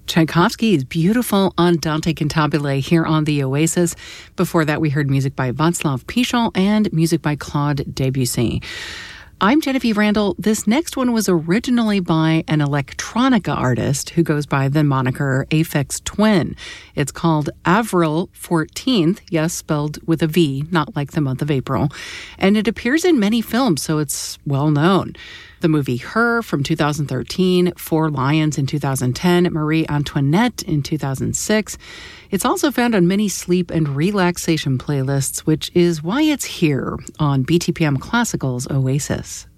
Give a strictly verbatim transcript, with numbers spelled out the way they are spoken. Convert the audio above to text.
Tchaikovsky's beautiful Andante Cantabile here on the Oasis. Before that, we heard music by Václav Píšel and music by Claude Debussy. I'm Genevieve Randall. This next one was originally by an electronica artist who goes by the moniker Aphex Twin. It's called Avril fourteenth, yes, spelled with a V, not like the month of April. And it appears in many films, so it's well known. The movie Her from two thousand thirteen, Four Lions in two thousand ten, Marie Antoinette in two thousand six. It's also found on many sleep and relaxation playlists, which is why it's here on B T P M Classical's Oasis.